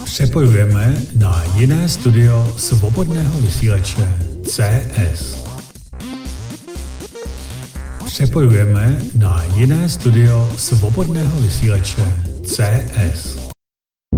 Přepojujeme na jiné studio svobodného vysílače CS. Přepojujeme na jiné studio svobodného vysílače CS.